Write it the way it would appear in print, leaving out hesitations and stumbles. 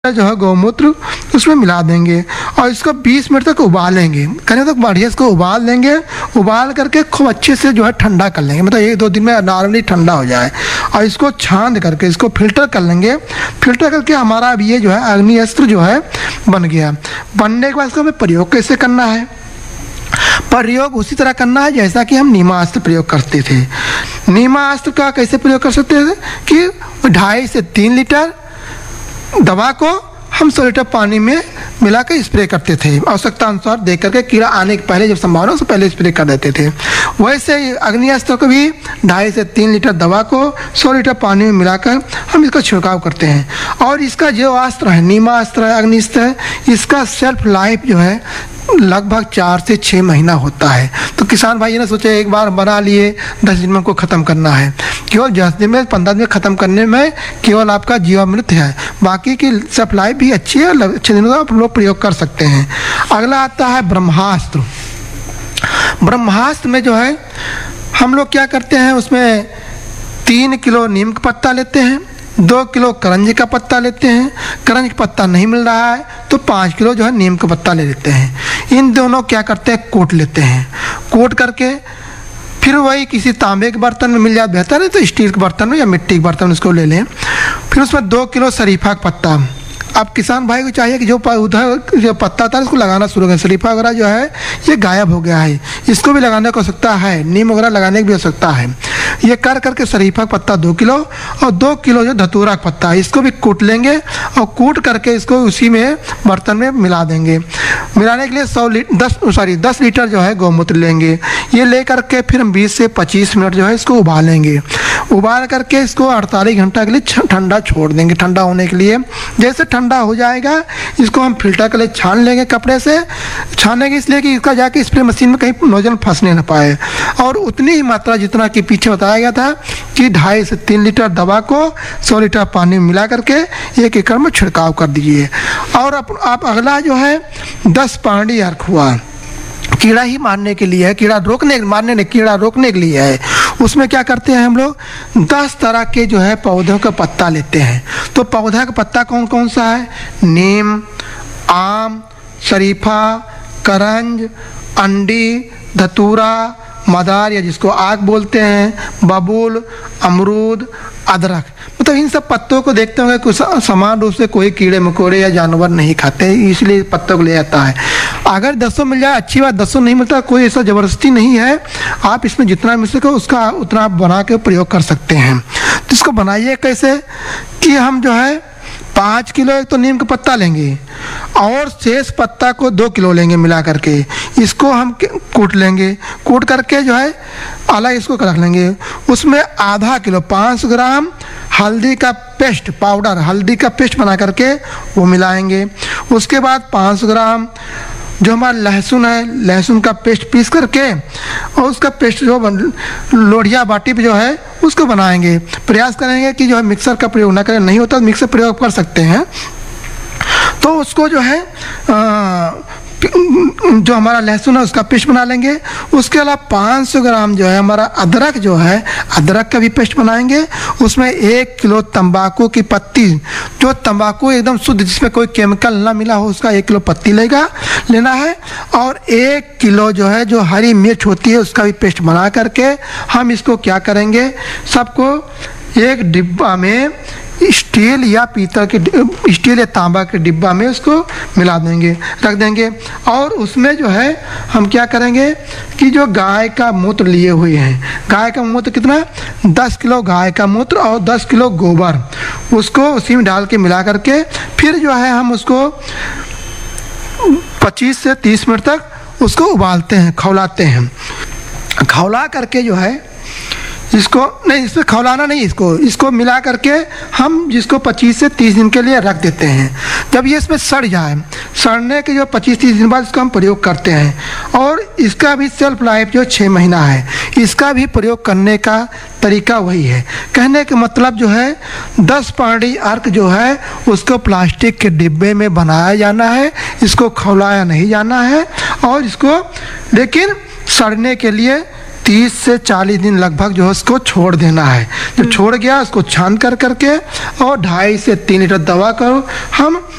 जो है गौमूत्र उसमें मिला देंगे और इसको 20 मिनट तक उबालेंगे। करें तो बढ़िया इसको उबाल देंगे। उबाल करके खूब अच्छे से जो है ठंडा कर लेंगे, मतलब 1-2 दिन में नॉर्मली ठंडा हो जाए और इसको छान करके इसको फिल्टर कर लेंगे। फिल्टर करके हमारा अब ये जो है अग्नि अस्त्र जो है बन गया। बनने के बाद इसका हमें प्रयोग कैसे करना है? प्रयोग उसी तरह करना है जैसा कि हम नीमास्त्र प्रयोग करते थे। नीमास्त्र का कैसे प्रयोग कर सकते थे कि 2.5 से 3 लीटर दवा को हम 100 लीटर पानी में मिलाकर स्प्रे करते थे, आवश्यकता अनुसार देख करके कीड़ा आने के पहले, जब संभावना उससे पहले स्प्रे कर देते थे। वैसे ही अग्नि अस्त्र को भी 2.5 से 3 लीटर दवा को 100 लीटर पानी में मिलाकर हम इसका छिड़काव करते हैं। और इसका जो अस्त्र है, नीमास्त्र है, अग्नि अस्त्र है, इसका सेल्फ लाइफ जो है लगभग 4 से 6 महीना होता है। तो किसान भाई ने सोचे एक बार बना लिए 10 दिन में उनको ख़त्म करना है, केवल 10 दिन में 15 दिन में ख़त्म करने में केवल आपका जीवामृत है, बाकी की सप्लाई भी अच्छी है, अच्छे दिनों का आप लोग प्रयोग कर सकते हैं। अगला आता है ब्रह्मास्त्र। ब्रह्मास्त्र में जो है हम लोग क्या करते हैं, उसमें 3 किलो नीम का पत्ता लेते हैं, 2 किलो करंज का पत्ता लेते हैं। करंज का पत्ता नहीं मिल रहा है तो 5 किलो जो है नीम का पत्ता ले लेते हैं। इन दोनों क्या करते हैं, कोट लेते हैं। कोट करके फिर वही किसी तांबे के बर्तन में मिल जाए बेहतर है, तो स्टील के बर्तन में या मिट्टी के बर्तन में उसको ले लें। फिर उसमें 2 किलो शरीफा का पत्ता। अब किसान भाई को चाहिए कि जो उधर जो पत्ता था उसको लगाना शुरू करें। शरीफा वगैरह जो है ये गायब हो गया है, इसको भी लगाने की आवश्यकता है, नीम वगैरह लगाने की भी आवश्यकता है। ये कर करके शरीफा का पत्ता 2 किलो और 2 किलो जो धतूरा का पत्ता है इसको भी कूट लेंगे और कूट करके इसको उसी में बर्तन में मिला देंगे। मिलाने के लिए 10 लीटर जो है गौमूत्र लेंगे। ये ले करके फिर हम 20 से 25 मिनट जो है इसको उबालेंगे। उबाल करके इसको 48 घंटा के लिए ठंडा छोड़ देंगे, ठंडा होने के लिए। जैसे ठंडा हो जाएगा इसको हम फिल्टर के लिए छान लेंगे। कपड़े से छानेंगे इसलिए कि इसका जाके स्प्रे मशीन में कहीं नोजल फंसने न पाए। और उतनी ही मात्रा जितना कि पीछे बताया गया था कि 2.5 से 3 लीटर दवा को 100 लीटर पानी में मिला करके 1 एकड़ में छिड़काव कर दीजिए। और आप अगला जो है 10 पानी अर्क हुआ, कीड़ा ही मारने के लिए है, कीड़ा रोकने के लिए है। उसमें क्या करते हैं हम लोग 10 तरह के जो है पौधों का पत्ता लेते हैं। तो पौधा का पत्ता कौन कौन सा है? नीम, आम, शरीफा, करंज, अंडी, धतूरा, मदार या जिसको आग बोलते हैं, बबूल, अमरूद, अदरक। मतलब इन सब पत्तों को देखते होंगे कुछ समान रूप से कोई कीड़े मकोड़े या जानवर नहीं खाते, इसलिए पत्तों को ले जाता है। अगर 200 मिल जाए अच्छी बात, 200 नहीं मिलता कोई ऐसा ज़बरदस्ती नहीं है, आप इसमें जितना मिल सके उसका उतना आप बना के प्रयोग कर सकते हैं। तो इसको बनाइए कैसे कि हम जो है 5 किलो एक तो नीम का पत्ता लेंगे और शेष पत्ता को 2 किलो लेंगे मिला करके, इसको हम कूट लेंगे। कूट करके जो है अलग इसको रख लेंगे। उसमें आधा किलो 500 ग्राम हल्दी का पेस्ट पाउडर, हल्दी का पेस्ट बना करके वो मिलाएंगे। उसके बाद 500 ग्राम जो हमारा लहसुन है, लहसुन का पेस्ट पीस करके और उसका पेस्ट जो लोढ़िया बाटी पे जो है उसको बनाएंगे। प्रयास करेंगे कि जो है मिक्सर का प्रयोग ना करें, नहीं होता तो मिक्सर प्रयोग कर सकते हैं। तो उसको जो है जो हमारा लहसुन है उसका पेस्ट बना लेंगे। उसके अलावा 500 ग्राम जो है हमारा अदरक जो है, अदरक का भी पेस्ट बनाएंगे। उसमें 1 किलो तंबाकू की पत्ती, जो तंबाकू एकदम शुद्ध जिसमें कोई केमिकल ना मिला हो उसका 1 किलो पत्ती लेना है। और 1 किलो जो है जो हरी मिर्च होती है उसका भी पेस्ट बना करके हम इसको क्या करेंगे, सबको एक डिब्बा में स्टील या पीतल के, स्टील या तांबा के डिब्बा में उसको मिला देंगे, रख देंगे। और उसमें जो है हम क्या करेंगे कि जो गाय का मूत्र लिए हुए हैं, गाय का मूत्र कितना, 10 किलो गाय का मूत्र और 10 किलो गोबर, उसको उसी में डाल के मिला करके फिर जो है हम उसको 25 से 30 मिनट तक उसको उबालते हैं, खौलाते हैं। खौला करके जो है इसको नहीं, इसमें खौलाना नहीं, इसको मिला करके हम जिसको 25 से 30 दिन के लिए रख देते हैं। जब ये इसमें सड़ जाए, सड़ने के जो 25-30 दिन बाद इसका हम प्रयोग करते हैं। और इसका भी सेल्फ लाइफ जो 6 महीना है, इसका भी प्रयोग करने का तरीका वही है। कहने का मतलब जो है 10 पानी अर्क जो है उसको प्लास्टिक के डिब्बे में बनाया जाना है, इसको खौलाया नहीं जाना है। और इसको लेकिन सड़ने के लिए 30 से 40 दिन लगभग जो है उसको छोड़ देना है। जब छोड़ गया उसको छान कर करके और 2.5 से 3 लीटर दवा करो हम